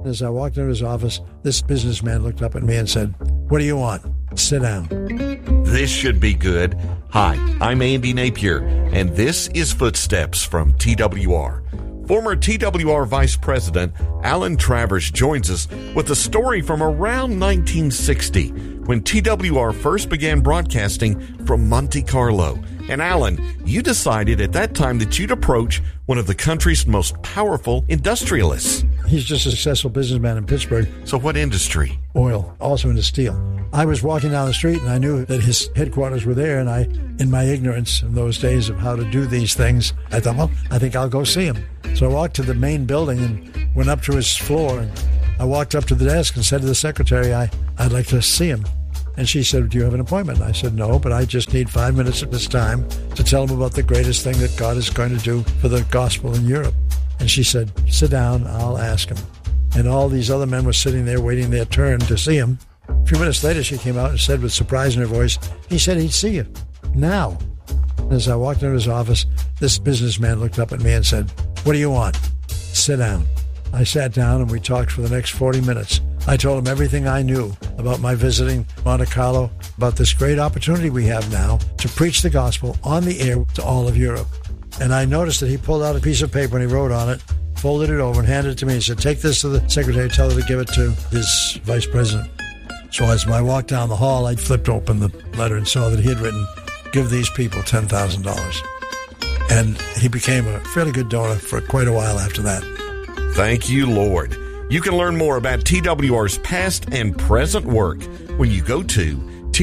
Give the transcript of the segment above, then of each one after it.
As I walked into his office, this businessman looked up at me and said, "What do you want? Sit down." This should be good. Hi, I'm Andy Napier, and this is Footsteps from TWR. Former TWR Vice President Alan Travers joins us with a story from around 1960 when TWR first began broadcasting from Monte Carlo. And Alan, you decided at that time that you'd approach one of the country's most powerful industrialists. He's just a successful businessman in Pittsburgh. So what industry? Oil, also into steel. I was walking down the street and I knew that his headquarters were there, and I, in my ignorance in those days of how to do these things, I thought, well, I think I'll go see him. So I walked to the main building and went up to his floor, and I walked up to the desk and said to the secretary, I'd like to see him. And she said, "Do you have an appointment?" I said, "No, but I just need 5 minutes of his time to tell him about the greatest thing that God is going to do for the gospel in Europe." And she said, "Sit down, I'll ask him." And all these other men were sitting there waiting their turn to see him. A few minutes later, she came out and said with surprise in her voice, he said he'd see you now. As I walked into his office, this businessman looked up at me and said, "What do you want? Sit down." I sat down and we talked for the next 40 minutes. I told him everything I knew about my visiting Monte Carlo, about this great opportunity we have now to preach the gospel on the air to all of Europe. And I noticed that he pulled out a piece of paper and he wrote on it, folded it over and handed it to me. He said, "Take this to the secretary, tell her to give it to his vice president." So as I walked down the hall, I flipped open the letter and saw that he had written, "Give these people $10,000. And he became a fairly good donor for quite a while after that. Thank you, Lord. You can learn more about TWR's past and present work when you go to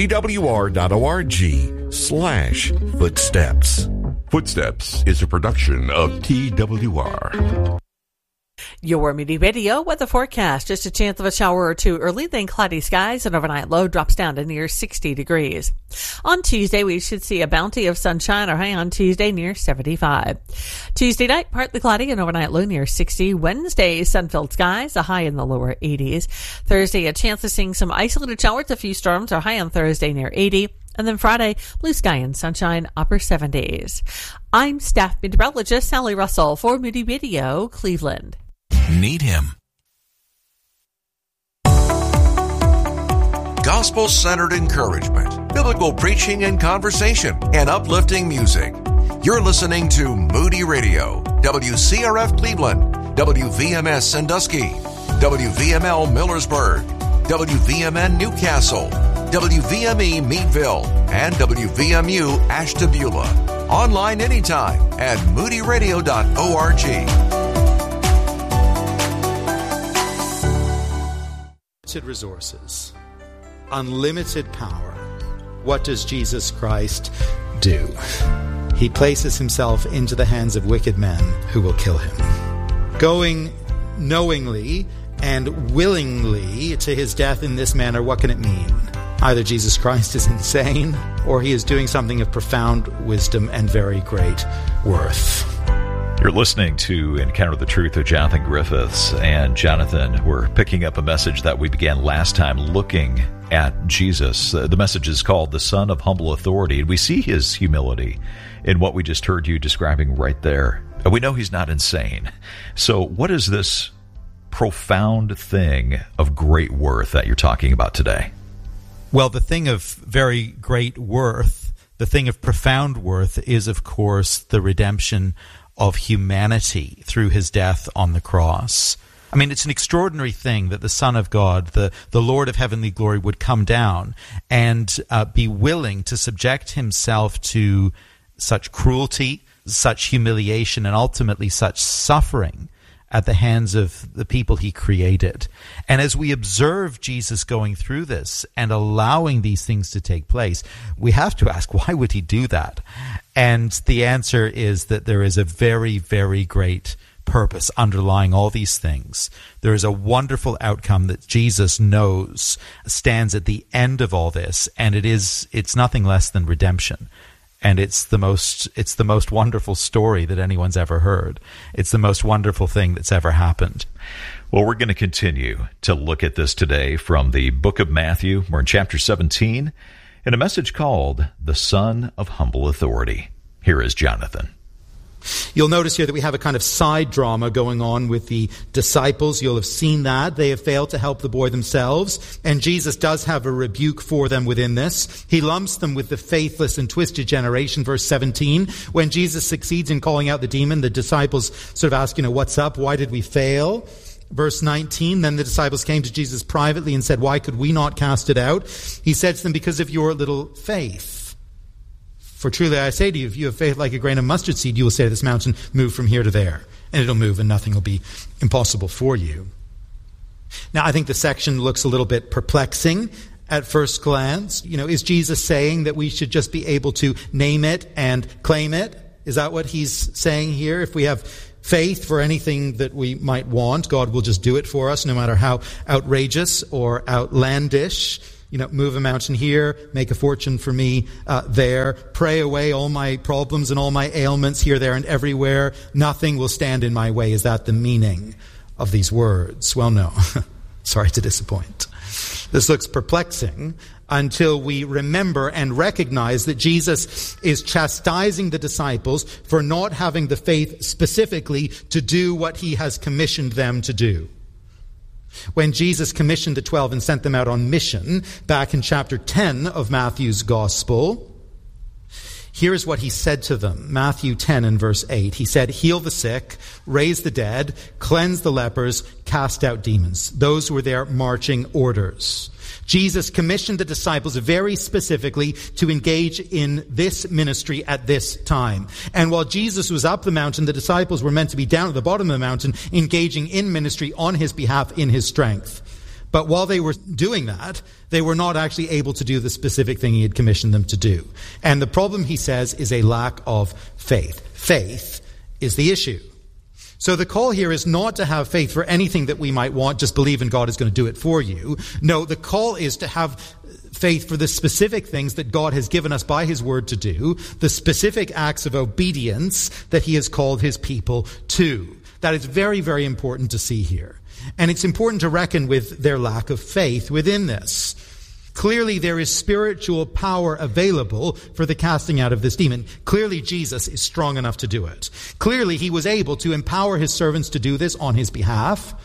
twr.org/footsteps. Footsteps is a production of TWR. Your Moody Radio weather forecast. Just a chance of a shower or two early, then cloudy skies, and overnight low drops down to near 60 degrees. On Tuesday, we should see a bounty of sunshine, or high on Tuesday near 75. Tuesday night, partly cloudy and overnight low near 60. Wednesday, sun-filled skies, a high in the lower 80s. Thursday, a chance of seeing some isolated showers, a few storms, or high on Thursday near 80. And then Friday, blue sky and sunshine, upper 70s. I'm staff meteorologist Sally Russell for Moody Radio, Cleveland. Need him. Gospel-centered encouragement, biblical preaching and conversation, and uplifting music. You're listening to Moody Radio, WCRF Cleveland, WVMS Sandusky, WVML Millersburg, WVMN Newcastle, WVME Meadville, and WVMU Ashtabula. Online anytime at moodyradio.org. Resources, unlimited power. What does Jesus Christ do? He places himself into the hands of wicked men who will kill him. Going knowingly and willingly to his death in this manner, what can it mean? Either Jesus Christ is insane, or he is doing something of profound wisdom and very great worth. You're listening to Encounter the Truth with Jonathan Griffiths. And Jonathan, we're picking up a message that we began last time, looking at Jesus. The message is called The Son of Humble Authority. And we see his humility in what we just heard you describing right there. And we know he's not insane. So what is this profound thing of great worth that you're talking about today? Well, the thing of very great worth, the thing of profound worth is, of course, the redemption of humanity through his death on the cross. I mean, it's an extraordinary thing that the Son of God, the Lord of heavenly glory, would come down and be willing to subject himself to such cruelty, such humiliation, and ultimately such suffering at the hands of the people he created. And as we observe Jesus going through this and allowing these things to take place, we have to ask, why would he do that? And the answer is that there is a very, very great purpose underlying all these things. There is a wonderful outcome that Jesus knows stands at the end of all this, and it's nothing less than redemption. And it's the most wonderful story that anyone's ever heard. It's the most wonderful thing that's ever happened. Well, we're going to continue to look at this today from the book of Matthew. We're in chapter 17, in a message called The Son of Humble Authority. Here is Jonathan. You'll notice here that we have a kind of side drama going on with the disciples. You'll have seen that. They have failed to help the boy themselves, and Jesus does have a rebuke for them within this. He lumps them with the faithless and twisted generation, verse 17. When Jesus succeeds in calling out the demon, the disciples sort of ask, what's up? Why did we fail? Verse 19, then the disciples came to Jesus privately and said, why could we not cast it out? He said to them, because of your little faith. For truly I say to you, if you have faith like a grain of mustard seed, you will say to this mountain, move from here to there. And it'll move and nothing will be impossible for you. Now, I think the section looks a little bit perplexing at first glance. Is Jesus saying that we should just be able to name it and claim it? Is that what he's saying here? If we have faith for anything that we might want, God will just do it for us, no matter how outrageous or outlandish. Move a mountain here, make a fortune for me there, pray away all my problems and all my ailments here, there, and everywhere. Nothing will stand in my way. Is that the meaning of these words? Well, no. Sorry to disappoint. This looks perplexing until we remember and recognize that Jesus is chastising the disciples for not having the faith specifically to do what he has commissioned them to do. When Jesus commissioned the 12 and sent them out on mission, back in chapter 10 of Matthew's Gospel, here is what he said to them. Matthew 10 and verse 8. He said, heal the sick, raise the dead, cleanse the lepers, cast out demons. Those were their marching orders. Jesus commissioned the disciples very specifically to engage in this ministry at this time. And while Jesus was up the mountain, the disciples were meant to be down at the bottom of the mountain, engaging in ministry on his behalf in his strength. But while they were doing that, they were not actually able to do the specific thing he had commissioned them to do. And the problem, he says, is a lack of faith. Faith is the issue. So the call here is not to have faith for anything that we might want, just believe in God is going to do it for you. No, the call is to have faith for the specific things that God has given us by his word to do, the specific acts of obedience that he has called his people to. That is very, very important to see here. And it's important to reckon with their lack of faith within this. Clearly, there is spiritual power available for the casting out of this demon. Clearly, Jesus is strong enough to do it. Clearly, he was able to empower his servants to do this on his behalf.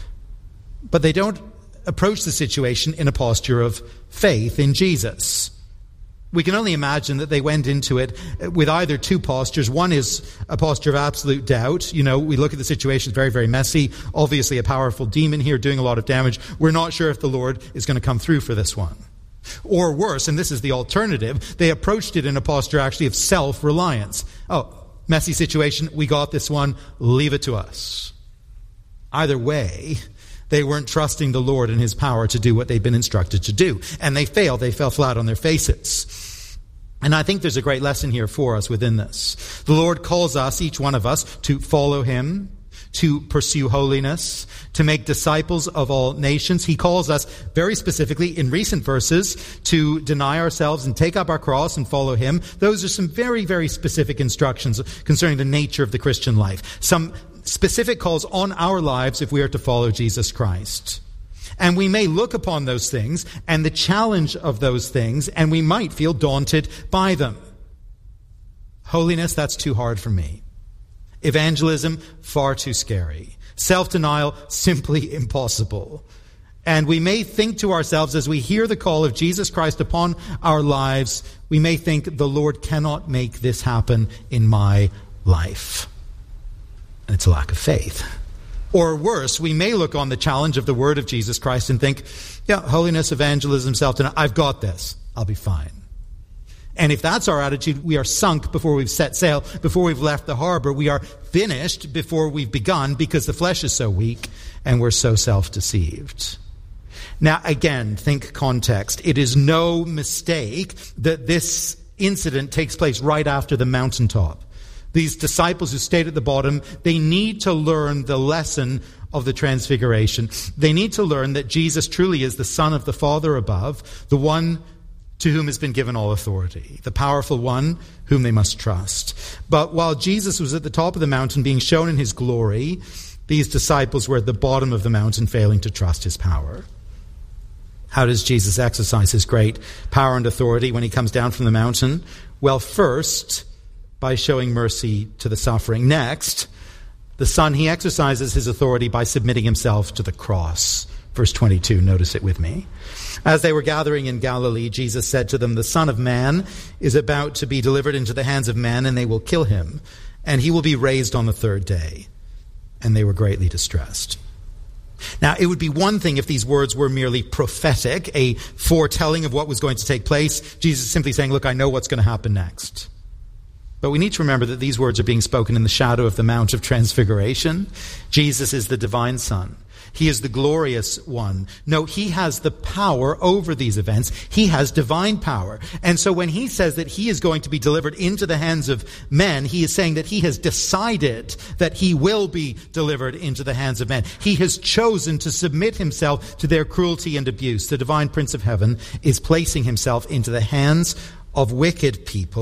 But they don't approach the situation in a posture of faith in Jesus. We can only imagine that they went into it with either two postures. One is a posture of absolute doubt. We look at the situation, it's very, very messy. Obviously a powerful demon here doing a lot of damage. We're not sure if the Lord is going to come through for this one. Or worse, and this is the alternative, they approached it in a posture actually of self-reliance. Oh, messy situation, we got this one, leave it to us. Either way, they weren't trusting the Lord and his power to do what they'd been instructed to do. And they failed. They fell flat on their faces. And I think there's a great lesson here for us within this. The Lord calls us, each one of us, to follow him, to pursue holiness, to make disciples of all nations. He calls us very specifically in recent verses to deny ourselves and take up our cross and follow him. Those are some very, very specific instructions concerning the nature of the Christian life. Some specific calls on our lives if we are to follow Jesus Christ. And we may look upon those things and the challenge of those things, and we might feel daunted by them. Holiness, that's too hard for me. Evangelism, far too scary. Self-denial, simply impossible. And we may think to ourselves as we hear the call of Jesus Christ upon our lives, we may think the Lord cannot make this happen in my life. And it's a lack of faith. Or worse, we may look on the challenge of the word of Jesus Christ and think, yeah, holiness, evangelism, self-denial, I've got this. I'll be fine. And if that's our attitude, we are sunk before we've set sail, before we've left the harbor. We are finished before we've begun because the flesh is so weak and we're so self-deceived. Now, again, think context. It is no mistake that this incident takes place right after the mountaintop. These disciples who stayed at the bottom, they need to learn the lesson of the transfiguration. They need to learn that Jesus truly is the Son of the Father above, the one to whom has been given all authority, the powerful one whom they must trust. But while Jesus was at the top of the mountain being shown in his glory, these disciples were at the bottom of the mountain failing to trust his power. How does Jesus exercise his great power and authority when he comes down from the mountain? Well, first, by showing mercy to the suffering. Next, the Son, he exercises his authority by submitting himself to the cross. Verse 22, notice it with me. As they were gathering in Galilee, Jesus said to them, "The Son of Man is about to be delivered into the hands of men, and they will kill him, and he will be raised on the third day." And they were greatly distressed. Now, it would be one thing if these words were merely prophetic, a foretelling of what was going to take place. Jesus simply saying, look, I know what's going to happen next. But we need to remember that these words are being spoken in the shadow of the Mount of Transfiguration. Jesus is the divine Son. He is the glorious one. No, he has the power over these events. He has divine power. And so when he says that he is going to be delivered into the hands of men, he is saying that he has decided that he will be delivered into the hands of men. He has chosen to submit himself to their cruelty and abuse. The divine Prince of Heaven is placing himself into the hands of wicked people.